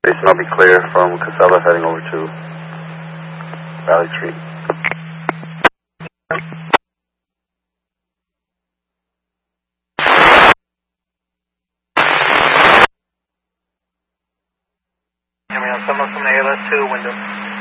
Station will be clear from Casella heading over to Valley Street. Someone from the ALS2 window.